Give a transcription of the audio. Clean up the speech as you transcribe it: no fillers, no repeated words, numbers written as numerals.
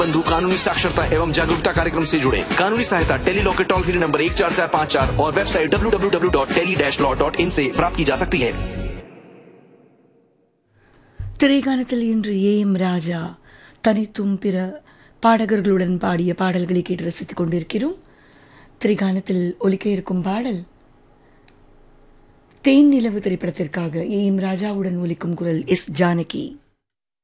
बंधु कानूनी साक्षरता एवं जागरूकता कार्यक्रम से जुड़े। कानूनी सहायता टेली लॉ के टोल फ्री नंबर 14454 और वेबसाइट www.tele-law.in से प्राप्त की जा सकती है। திரைகானத்தில் இன்று ஏஎம் ராஜா தனித்தும் பிற பாடகர்களுடன் பாடிய பாடல்களை கேட்டு ரசித்துக் கொண்டிருக்கிறோம். திரைகானத்தில் ஒலிக்க இருக்கும் பாடல் தேன் நிலவு திரைப்படத்திற்காக ஏஎம் ராஜாவுடன் ஒலிக்கும் குரல் எஸ் ஜானகி.